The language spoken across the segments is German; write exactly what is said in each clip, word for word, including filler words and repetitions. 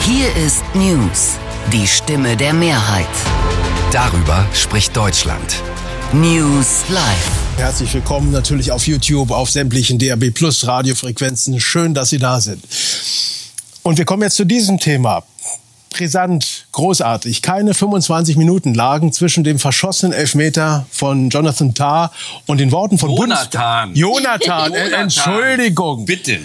Hier ist News, die Stimme der Mehrheit. Darüber spricht Deutschland. News Live. Herzlich willkommen natürlich auf YouTube, auf sämtlichen D A B Plus Radiofrequenzen. Schön, dass Sie da sind. Und wir kommen jetzt zu diesem Thema. Brisant, großartig. Keine fünfundzwanzig Minuten lagen zwischen dem verschossenen Elfmeter von Jonathan Tah und den Worten von Jonathan. Bundes- Jonathan, Jonathan. Entschuldigung. Bitte.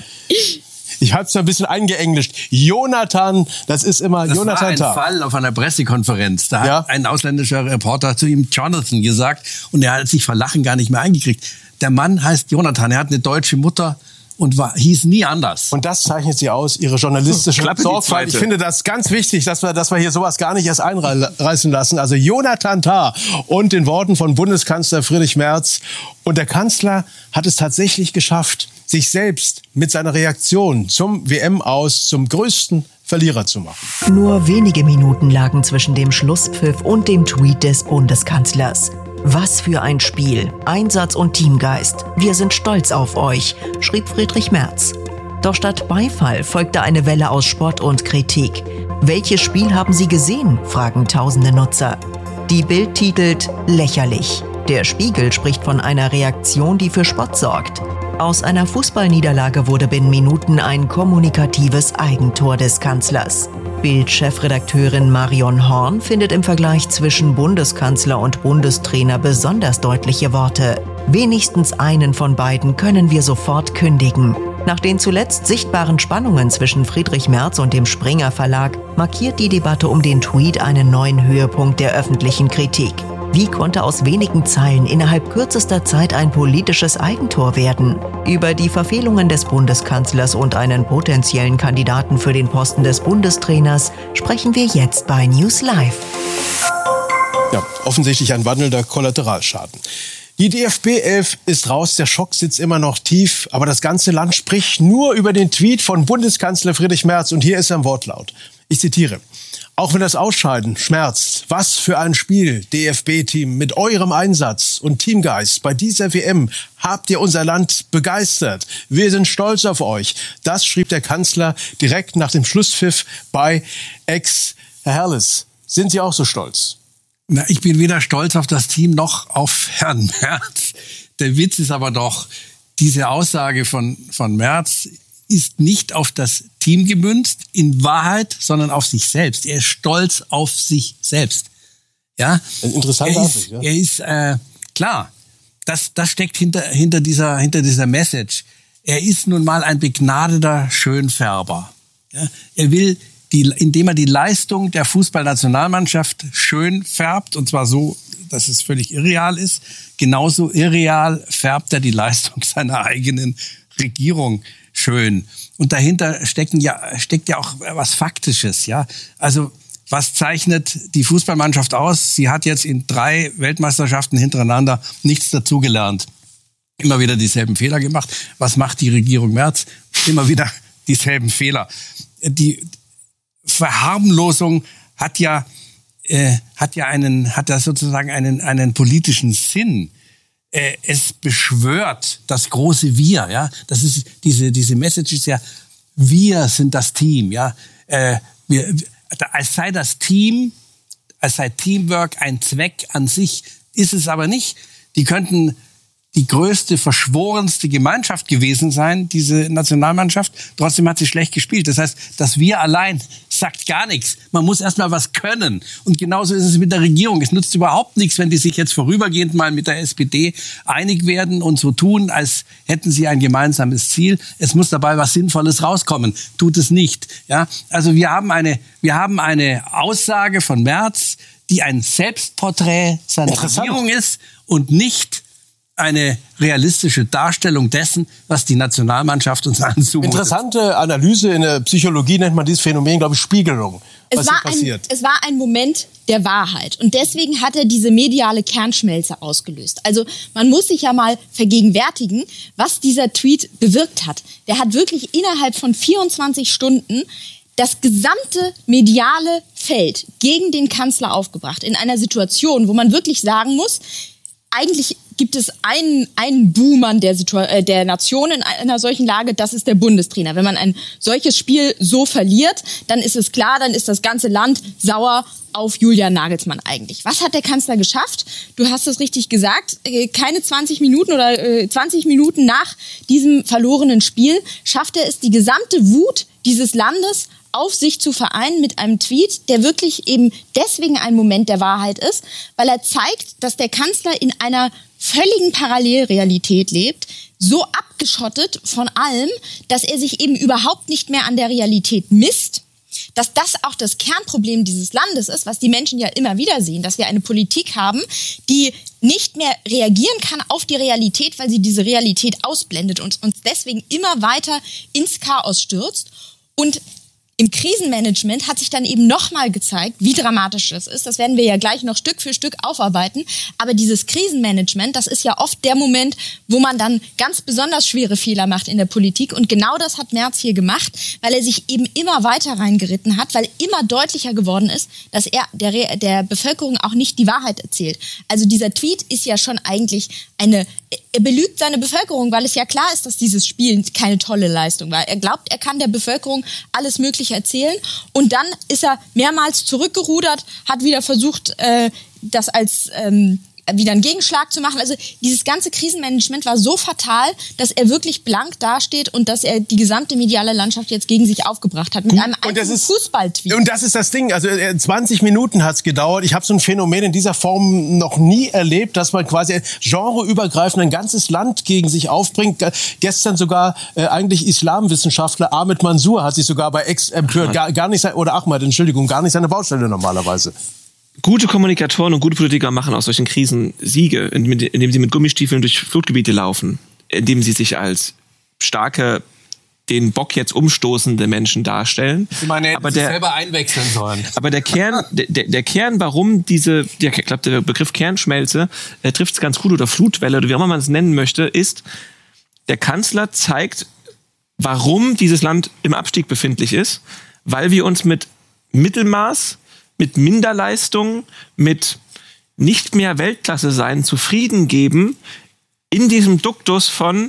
Ich habe es ein bisschen eingeenglischt. Jonathan, das ist immer das Jonathan Tah. Tah. Das war ein Fall auf einer Pressekonferenz. Da ja? hat ein ausländischer Reporter zu ihm Jonathan gesagt und er hat sich vor Lachen gar nicht mehr eingekriegt. Der Mann heißt Jonathan, er hat eine deutsche Mutter und war, hieß nie anders. Und das zeichnet sie aus, ihre journalistische Sorgfalt. Ich finde das ganz wichtig, dass wir, dass wir hier sowas gar nicht erst einreißen lassen. Also Jonathan Tah und den Worten von Bundeskanzler Friedrich Merz. Und der Kanzler hat es tatsächlich geschafft, sich selbst mit seiner Reaktion zum W M-Aus zum größten Verlierer zu machen. Nur wenige Minuten lagen zwischen dem Schlusspfiff und dem Tweet des Bundeskanzlers. Was für ein Spiel, Einsatz und Teamgeist. Wir sind stolz auf euch, schrieb Friedrich Merz. Doch statt Beifall folgte eine Welle aus Spott und Kritik. Welches Spiel haben Sie gesehen? Fragen tausende Nutzer. Die Bild titelt lächerlich. Der Spiegel spricht von einer Reaktion, die für Spott sorgt. Aus einer Fußballniederlage wurde binnen Minuten ein kommunikatives Eigentor des Kanzlers. Bild-Chefredakteurin Marion Horn findet im Vergleich zwischen Bundeskanzler und Bundestrainer besonders deutliche Worte. Wenigstens einen von beiden können wir sofort kündigen. Nach den zuletzt sichtbaren Spannungen zwischen Friedrich Merz und dem Springer Verlag markiert die Debatte um den Tweet einen neuen Höhepunkt der öffentlichen Kritik. Wie konnte aus wenigen Zeilen innerhalb kürzester Zeit ein politisches Eigentor werden? Über die Verfehlungen des Bundeskanzlers und einen potenziellen Kandidaten für den Posten des Bundestrainers sprechen wir jetzt bei News Live. Ja, offensichtlich ein wandelnder Kollateralschaden. Die D F B elf ist raus, der Schock sitzt immer noch tief, aber das ganze Land spricht nur über den Tweet von Bundeskanzler Friedrich Merz und hier ist sein Wortlaut. Ich zitiere: Auch wenn das Ausscheiden schmerzt, was für ein Spiel, D F B-Team, mit eurem Einsatz und Teamgeist bei dieser W M habt ihr unser Land begeistert. Wir sind stolz auf euch. Das schrieb der Kanzler direkt nach dem Schlusspfiff bei X. Herr Herrles, sind Sie auch so stolz? Na, ich bin weder stolz auf das Team noch auf Herrn Merz. Der Witz ist aber doch, diese Aussage von, von Merz ist nicht auf das Team gemünzt, in Wahrheit, sondern auf sich selbst. Er ist stolz auf sich selbst. Ja? Interessant. Er ist, ja? er ist äh, klar, das, das steckt hinter, hinter, dieser, hinter dieser Message. Er ist nun mal ein begnadeter Schönfärber. Ja? Er will, die, indem er die Leistung der Fußballnationalmannschaft schön färbt, und zwar so, dass es völlig irreal ist, genauso irreal färbt er die Leistung seiner eigenen Regierung schön. Und dahinter stecken ja, steckt ja auch was Faktisches, ja. Also, was zeichnet die Fußballmannschaft aus? Sie hat jetzt in drei Weltmeisterschaften hintereinander nichts dazugelernt. Immer wieder dieselben Fehler gemacht. Was macht die Regierung Merz? Immer wieder dieselben Fehler. Die Verharmlosung hat ja, äh, hat ja einen, hat ja sozusagen einen, einen politischen Sinn. Es beschwört das große Wir, ja. Das ist diese diese Message ist ja: Wir sind das Team, ja. Äh, wir, als sei das Team, als sei Teamwork ein Zweck an sich, ist es aber nicht. Die könnten die größte, verschworenste Gemeinschaft gewesen sein, diese Nationalmannschaft. Trotzdem hat sie schlecht gespielt. Das heißt, das Wir allein sagt gar nichts. Man muss erst mal was können. Und genauso ist es mit der Regierung. Es nutzt überhaupt nichts, wenn die sich jetzt vorübergehend mal mit der S P D einig werden und so tun, als hätten sie ein gemeinsames Ziel. Es muss dabei was Sinnvolles rauskommen. Tut es nicht. Ja? Also wir haben eine, wir haben eine Aussage von Merz, die ein Selbstporträt seiner Regierung ist und nicht eine realistische Darstellung dessen, was die Nationalmannschaft uns anzumutet. Interessante Analyse. In der Psychologie nennt man dieses Phänomen, glaube ich, Spiegelung. Es was war, hier passiert. Ein, es war ein Moment der Wahrheit. Und deswegen hat er diese mediale Kernschmelze ausgelöst. Also man muss sich ja mal vergegenwärtigen, was dieser Tweet bewirkt hat. Der hat wirklich innerhalb von vierundzwanzig Stunden das gesamte mediale Feld gegen den Kanzler aufgebracht. In einer Situation, wo man wirklich sagen muss, eigentlich gibt es einen, einen Buhmann der, Situa- äh, der Nation in einer solchen Lage, das ist der Bundestrainer. Wenn man ein solches Spiel so verliert, dann ist es klar, dann ist das ganze Land sauer auf Julian Nagelsmann eigentlich. Was hat der Kanzler geschafft? Du hast es richtig gesagt, keine zwanzig Minuten oder äh, zwanzig Minuten nach diesem verlorenen Spiel schafft er es, die gesamte Wut dieses Landes auf sich zu vereinen mit einem Tweet, der wirklich eben deswegen ein Moment der Wahrheit ist, weil er zeigt, dass der Kanzler in einer völligen Parallelrealität lebt, so abgeschottet von allem, dass er sich eben überhaupt nicht mehr an der Realität misst, dass das auch das Kernproblem dieses Landes ist, was die Menschen ja immer wieder sehen, dass wir eine Politik haben, die nicht mehr reagieren kann auf die Realität, weil sie diese Realität ausblendet und uns deswegen immer weiter ins Chaos stürzt. Und im Krisenmanagement hat sich dann eben nochmal gezeigt, wie dramatisch das ist. Das werden wir ja gleich noch Stück für Stück aufarbeiten. Aber dieses Krisenmanagement, das ist ja oft der Moment, wo man dann ganz besonders schwere Fehler macht in der Politik. Und genau das hat Merz hier gemacht, weil er sich eben immer weiter reingeritten hat, weil immer deutlicher geworden ist, dass er der, Re- der Bevölkerung auch nicht die Wahrheit erzählt. Also dieser Tweet ist ja schon eigentlich eine... Er belügt seine Bevölkerung, weil es ja klar ist, dass dieses Spiel keine tolle Leistung war. Er glaubt, er kann der Bevölkerung alles Mögliche erzählen. Und dann ist er mehrmals zurückgerudert, hat wieder versucht, äh, das als ähm, wieder einen Gegenschlag zu machen. Also dieses ganze Krisenmanagement war so fatal, dass er wirklich blank dasteht und dass er die gesamte mediale Landschaft jetzt gegen sich aufgebracht hat. Mit einem einzigen Fußballtweet. Und das ist das Ding. Also zwanzig Minuten hat's gedauert. Ich habe so ein Phänomen in dieser Form noch nie erlebt, dass man quasi genreübergreifend ein ganzes Land gegen sich aufbringt. Gestern sogar äh, eigentlich Islamwissenschaftler Ahmed Mansour hat sich sogar bei Ex empört. Gar, gar nicht sein, oder Ahmad, Entschuldigung, gar nicht seine Baustelle normalerweise. Gute Kommunikatoren und gute Politiker machen aus solchen Krisen Siege, indem sie mit Gummistiefeln durch Flutgebiete laufen, indem sie sich als starke, den Bock jetzt umstoßende Menschen darstellen. Ich meine, hätten aber sich der, selber einwechseln sollen. Aber der Kern, der, der Kern, warum diese, der, ich glaube, der Begriff Kernschmelze äh, trifft es ganz gut, oder Flutwelle, oder wie auch immer man es nennen möchte, ist, der Kanzler zeigt, warum dieses Land im Abstieg befindlich ist, weil wir uns mit Mittelmaß, mit Minderleistung, mit nicht mehr Weltklasse sein, zufrieden geben, in diesem Duktus von,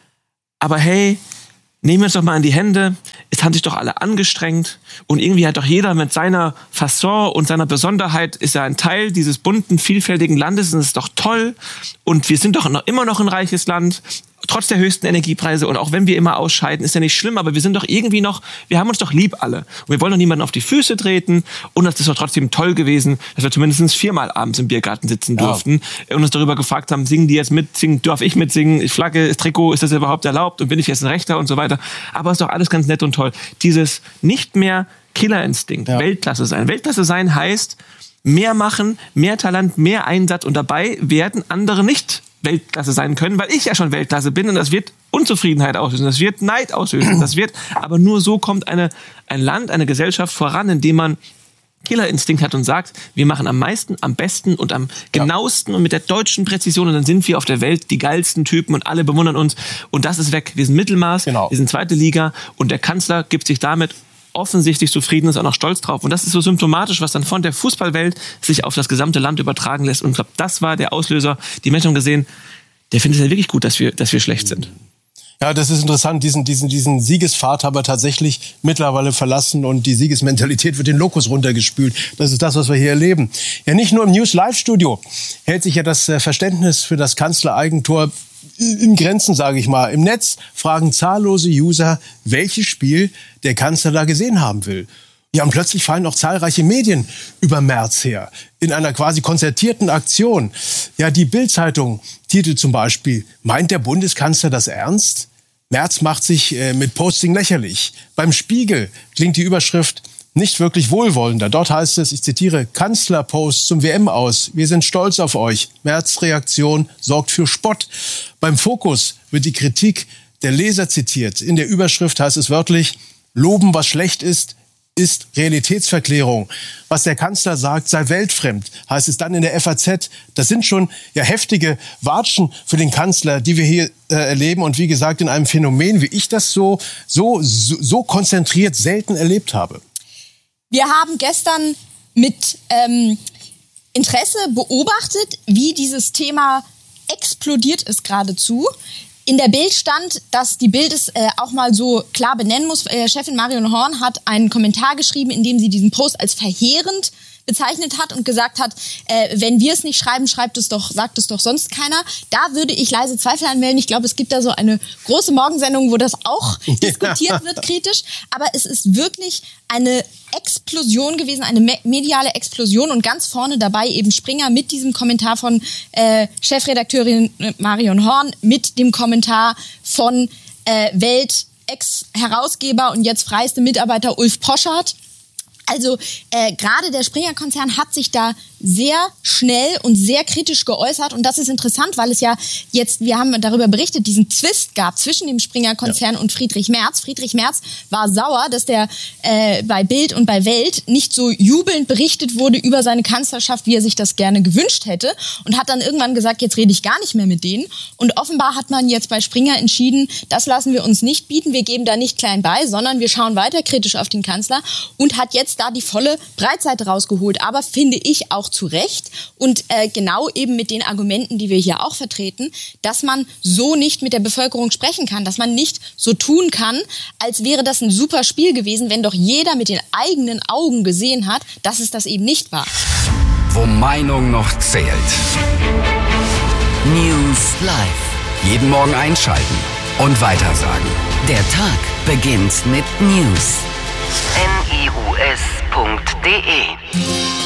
aber hey, nehmen wir uns doch mal in die Hände, es haben sich doch alle angestrengt und irgendwie hat doch jeder mit seiner Fasson und seiner Besonderheit, ist ja ein Teil dieses bunten, vielfältigen Landes und es ist doch toll und wir sind doch noch, immer noch ein reiches Land, trotz der höchsten Energiepreise und auch wenn wir immer ausscheiden, ist ja nicht schlimm, aber wir sind doch irgendwie noch, wir haben uns doch lieb alle. Und wir wollen doch niemanden auf die Füße treten und das ist doch trotzdem toll gewesen, dass wir zumindest viermal abends im Biergarten sitzen durften ja. und uns darüber gefragt haben, singen die jetzt mit, singen, darf ich mitsingen, Flagge, Trikot, ist das überhaupt erlaubt und bin ich jetzt ein Rechter und so weiter. Aber es ist doch alles ganz nett und toll. Dieses nicht mehr Killerinstinkt, ja. Weltklasse sein. Weltklasse sein heißt mehr machen, mehr Talent, mehr Einsatz und dabei werden andere nicht Weltklasse sein können, weil ich ja schon Weltklasse bin und das wird Unzufriedenheit auslösen, das wird Neid auslösen, das wird, aber nur so kommt eine, ein Land, eine Gesellschaft voran, indem man Killerinstinkt hat und sagt, wir machen am meisten, am besten und am genauesten ja. und mit der deutschen Präzision und dann sind wir auf der Welt die geilsten Typen und alle bewundern uns und das ist weg. Wir sind Mittelmaß, genau. wir sind zweite Liga und der Kanzler gibt sich damit offensichtlich zufrieden, ist auch noch stolz drauf. Und das ist so symptomatisch, was dann von der Fußballwelt sich auf das gesamte Land übertragen lässt. Und ich glaube, das war der Auslöser. Die Menschen haben gesehen, der findet es ja wirklich gut, dass wir, dass wir schlecht sind. Ja, das ist interessant. Diesen, diesen, diesen Siegespfad haben wir tatsächlich mittlerweile verlassen und die Siegesmentalität wird den Lokus runtergespült. Das ist das, was wir hier erleben. Ja, nicht nur im News-Live-Studio hält sich ja das Verständnis für das Kanzlereigentor in Grenzen, sage ich mal. Im Netz fragen zahllose User, welches Spiel der Kanzler da gesehen haben will. Ja, und plötzlich fallen auch zahlreiche Medien über Merz her. In einer quasi konzertierten Aktion. Ja, die Bild-Zeitung titelt zum Beispiel, meint der Bundeskanzler das ernst? Merz macht sich äh, mit Posting lächerlich. Beim Spiegel klingt die Überschrift nicht wirklich wohlwollender. Dort heißt es, ich zitiere, Kanzlerpost zum W M aus. Wir sind stolz auf euch. Merz Reaktion sorgt für Spott. Beim Fokus wird die Kritik der Leser zitiert. In der Überschrift heißt es wörtlich, loben, was schlecht ist, ist Realitätsverklärung. Was der Kanzler sagt, sei weltfremd, heißt es dann in der F A Z. Das sind schon ja heftige Watschen für den Kanzler, die wir hier äh, erleben. Und wie gesagt, in einem Phänomen, wie ich das so, so, so, so konzentriert selten erlebt habe. Wir haben gestern mit ähm, Interesse beobachtet, wie dieses Thema explodiert es geradezu. In der Bild stand, dass die Bild es äh, auch mal so klar benennen muss. Äh, Chefin Marion Horn hat einen Kommentar geschrieben, in dem sie diesen Post als verheerend bezeichnet hat und gesagt hat, äh, wenn wir es nicht schreiben, schreibt es doch, sagt es doch sonst keiner. Da würde ich leise Zweifel anmelden. Ich glaube, es gibt da so eine große Morgensendung, wo das auch diskutiert wird, kritisch. Aber es ist wirklich eine Explosion gewesen, eine me- mediale Explosion und ganz vorne dabei eben Springer mit diesem Kommentar von äh, Chefredakteurin Marion Horn, mit dem Kommentar von äh, Welt Ex-Herausgeber und jetzt freieste Mitarbeiter Ulf Poschardt. Also äh, gerade der Springer-Konzern hat sich da sehr schnell und sehr kritisch geäußert und das ist interessant, weil es ja jetzt, wir haben darüber berichtet, diesen Zwist gab zwischen dem Springer-Konzern ja. und Friedrich Merz. Friedrich Merz war sauer, dass der äh, bei Bild und bei Welt nicht so jubelnd berichtet wurde über seine Kanzlerschaft, wie er sich das gerne gewünscht hätte und hat dann irgendwann gesagt, jetzt rede ich gar nicht mehr mit denen und offenbar hat man jetzt bei Springer entschieden, das lassen wir uns nicht bieten, wir geben da nicht klein bei, sondern wir schauen weiter kritisch auf den Kanzler und hat jetzt da die volle Breitseite rausgeholt, aber finde ich auch zu Recht und äh, genau eben mit den Argumenten, die wir hier auch vertreten, dass man so nicht mit der Bevölkerung sprechen kann, dass man nicht so tun kann, als wäre das ein super Spiel gewesen, wenn doch jeder mit den eigenen Augen gesehen hat, dass es das eben nicht war. Wo Meinung noch zählt. News Live. Jeden Morgen einschalten und weitersagen. Der Tag beginnt mit News. N I U S punkt D E